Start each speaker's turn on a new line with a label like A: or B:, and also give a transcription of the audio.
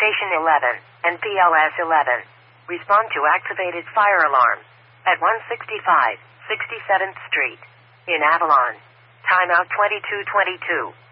A: Station 11, and PLS 11. Respond to activated fire alarm at 165 67th Street in Avalon. Timeout 2222.